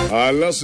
A las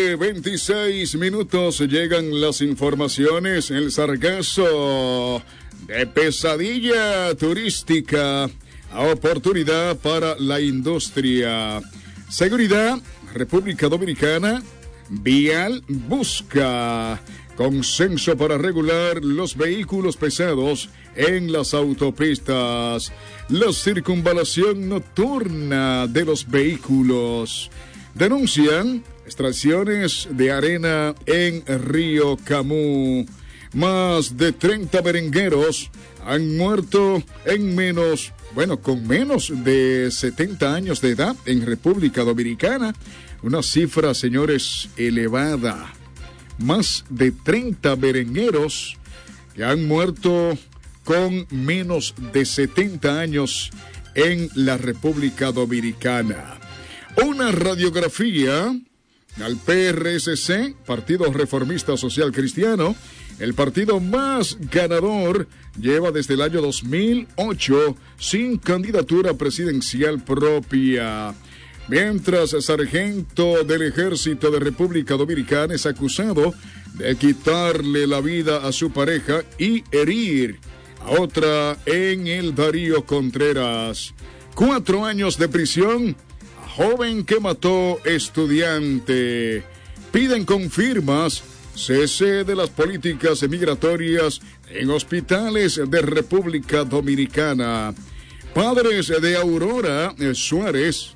9:26 llegan las informaciones. El sargazo de pesadilla turística a oportunidad para la industria. Seguridad, República Dominicana, Vial busca consenso para regular los vehículos pesados en las autopistas. La circunvalación nocturna de los vehículos. Denuncian extracciones de arena en Río Camus. Más de 30 merengueros han muerto con menos de 70 años de edad en República Dominicana. Una cifra, señores, elevada. Más de 30 merengueros que han muerto con menos de 70 años en la República Dominicana. Una radiografía al PRSC, Partido Reformista Social Cristiano, el partido más ganador, lleva desde el año 2008 sin candidatura presidencial propia. Mientras el sargento del Ejército de República Dominicana es acusado de quitarle la vida a su pareja y herir a otra en el Darío Contreras. 4 años de prisión a joven que mató estudiante. Piden con firmas cese de las políticas migratorias en hospitales de República Dominicana. Padres de Aurora Suárez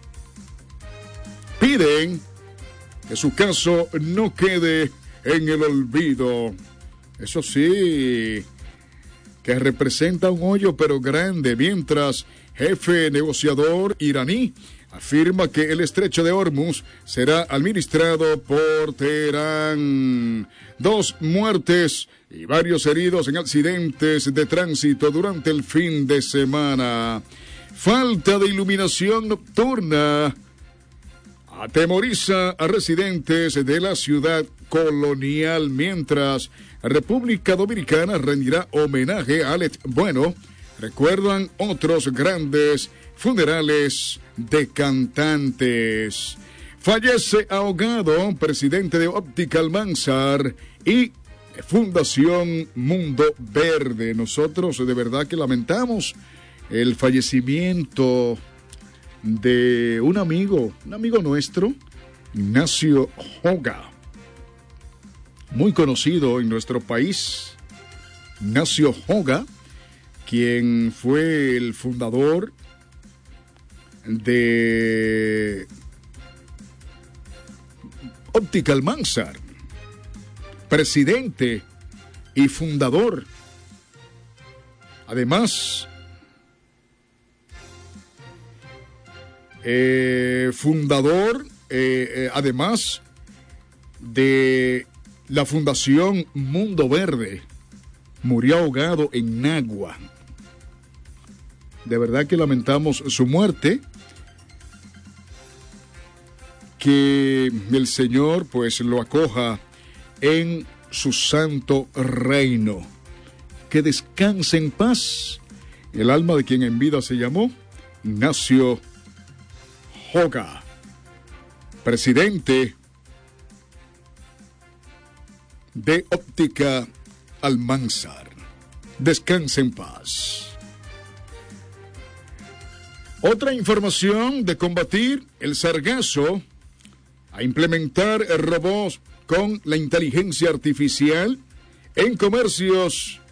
piden que su caso no quede en el olvido. Eso sí, que representa un hoyo pero grande, mientras jefe negociador iraní afirma que el estrecho de Hormuz será administrado por Teherán. 2 muertes y varios heridos en accidentes de tránsito durante el fin de semana. Falta de iluminación nocturna atemoriza a residentes de la ciudad colonial, mientras República Dominicana rendirá homenaje a Alex Bueno. Recuerdan otros grandes funerales de cantantes. Fallece ahogado presidente de Óptica Almanzar y Fundación Mundo Verde. Nosotros de verdad que lamentamos el fallecimiento de un amigo nuestro, Ignacio Joga, muy conocido en nuestro país. Ignacio Joga, quien fue el fundador de Óptica Almanzar, presidente y fundador. Además, además de la Fundación Mundo Verde, murió ahogado en Nagua. De verdad que lamentamos su muerte. Que el Señor pues lo acoja en su santo reino. Que descanse en paz el alma de quien en vida se llamó Ignacio Joga, presidente de Óptica Almanzar. Descanse en paz. Otra información: de combatir el sargazo a implementar robots con la inteligencia artificial en comercios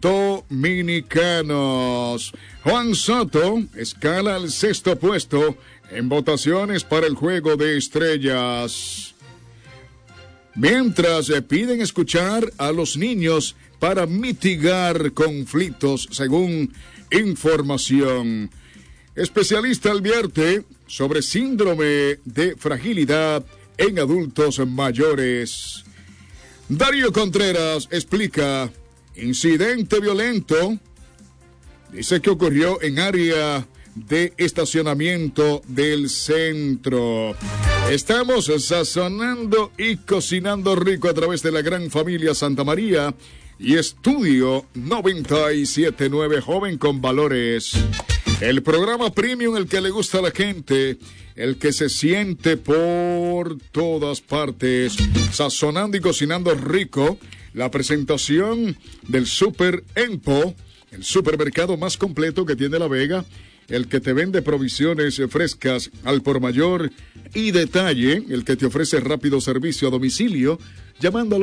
dominicanos. Juan Soto escala al 6º puesto en votaciones para el Juego de Estrellas. Mientras piden escuchar a los niños para mitigar conflictos, según información. Especialista advierte sobre síndrome de fragilidad en adultos mayores. Darío Contreras explica incidente violento. Dice que ocurrió en área de estacionamiento del centro. Estamos sazonando y cocinando rico a través de la gran familia Santa María y Estudio 97.9, joven con valores. El programa premium, el que le gusta a la gente, el que se siente por todas partes, sazonando y cocinando rico. La presentación del Super Empo, el supermercado más completo que tiene La Vega, el que te vende provisiones frescas al por mayor y detalle, el que te ofrece rápido servicio a domicilio, llamando al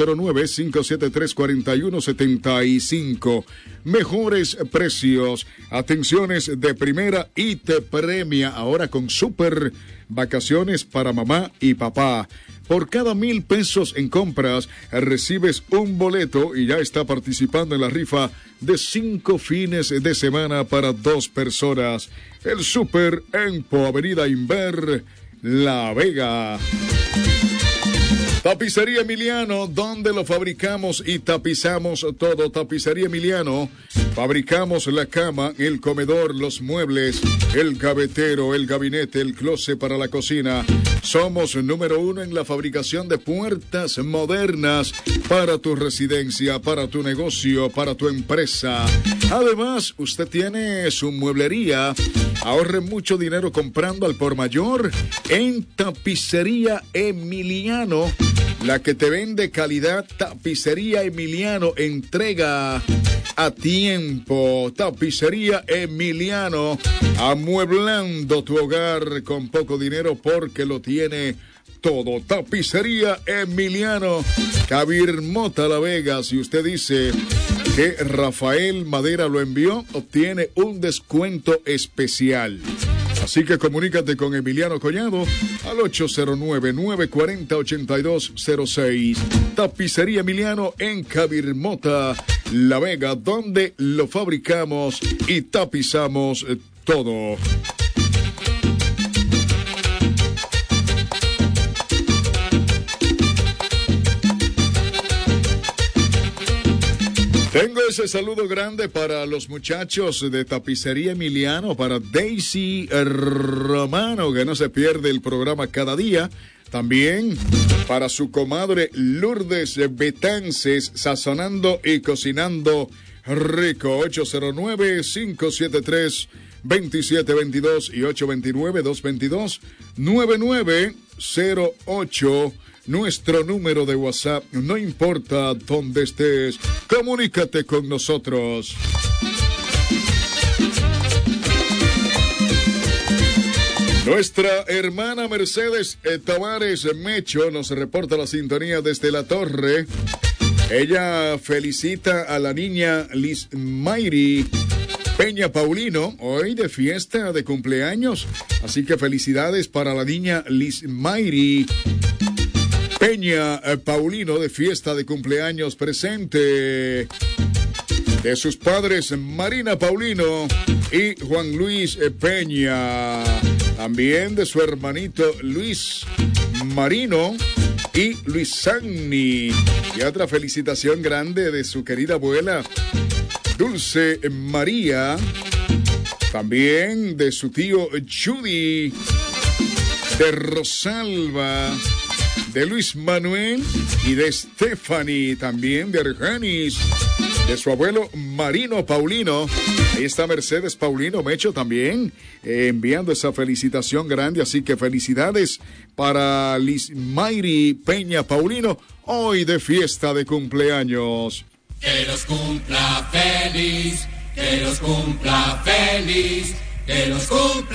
809-573-4175. Mejores precios, atenciones de primera y te premia ahora con super vacaciones para mamá y papá. Por cada 1,000 pesos en compras, recibes un boleto y ya está participando en la rifa de 5 fines de semana para 2 personas. El Super Empo, Avenida Inver, La Vega. Tapicería Emiliano, donde lo fabricamos y tapizamos todo. Tapicería Emiliano, fabricamos la cama, el comedor, los muebles, el gavetero, el gabinete, el closet para la cocina. Somos número 1 en la fabricación de puertas modernas para tu residencia, para tu negocio, para tu empresa. Además, usted tiene su mueblería. Ahorre mucho dinero comprando al por mayor en Tapicería Emiliano. La que te vende calidad. Tapicería Emiliano, entrega a tiempo. Tapicería Emiliano, amueblando tu hogar con poco dinero porque lo tiene todo. Tapicería Emiliano, Kabir Mota, La Vega. Si usted dice que Rafael Madera lo envió, obtiene un descuento especial. Así que comunícate con Emiliano Collado al 809-940-8206. Tapicería Emiliano en Kabir Mota, La Vega, donde lo fabricamos y tapizamos todo. Tengo ese saludo grande para los muchachos de Tapicería Emiliano, para Daisy Romano, que no se pierde el programa cada día. También para su comadre Lourdes Betances, sazonando y cocinando rico. 809-573-2722 y 829-222-9908. Nuestro número de WhatsApp, no importa dónde estés, comunícate con nosotros. Nuestra hermana Mercedes Tavares Mecho nos reporta la sintonía desde La Torre. Ella felicita a la niña Liz Mayri Peña Paulino, hoy de fiesta de cumpleaños. Así que felicidades para la niña Liz Mayri Peña Paulino, de fiesta de cumpleaños, presente de sus padres Marina Paulino y Juan Luis Peña, también de su hermanito Luis Marino y Luis Sanni, y otra felicitación grande de su querida abuela Dulce María, también de su tío Judy, de Rosalba, de Luis Manuel y de Stephanie, también de Argenis, de su abuelo Marino Paulino. Ahí está Mercedes Paulino Mecho también enviando esa felicitación grande, así que felicidades para Liz Mayri Peña Paulino, hoy de fiesta de cumpleaños. Que los cumpla feliz, que los cumpla feliz, que los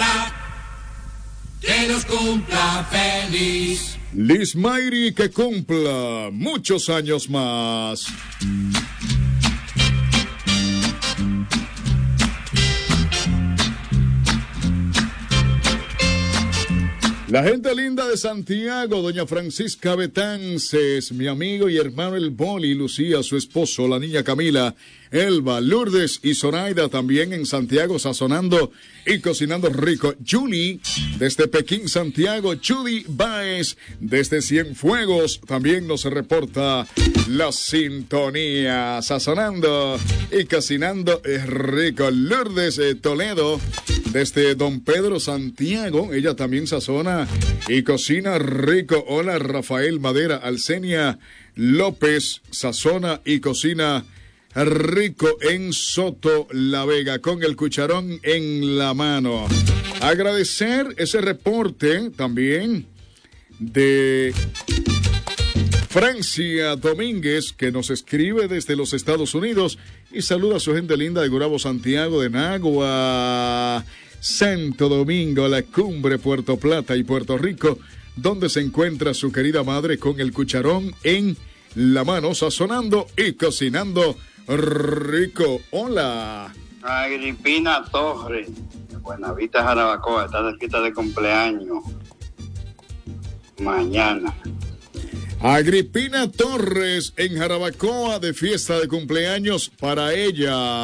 cumpla feliz. Liz Mayri, que cumpla muchos años más. La gente linda de Santiago, doña Francisca Betances, mi amigo y hermano el Boli, Lucía, su esposo, la niña Camila, Elba, Lourdes y Zoraida, también en Santiago, sazonando y cocinando rico. Julie, desde Pekín, Santiago. Judy Baez, desde Cienfuegos, también nos reporta la sintonía, sazonando y cocinando rico. Lourdes Toledo, desde Don Pedro, Santiago, ella también sazona y cocina rico. Hola, Rafael Madera. Alcenia López, sazona y cocina Rico en Soto La Vega, con el cucharón en la mano. Agradecer ese reporte también de Francia Domínguez, que nos escribe desde los Estados Unidos y saluda a su gente linda de Gurabo, Santiago, de Nagua, Santo Domingo, La Cumbre, Puerto Plata y Puerto Rico, donde se encuentra su querida madre con el cucharón en la mano, sazonando y cocinando rico. Hola. Agripina Torres, de Buenavista, Jarabacoa, está de fiesta de cumpleaños mañana. Agripina Torres en Jarabacoa, de fiesta de cumpleaños para ella.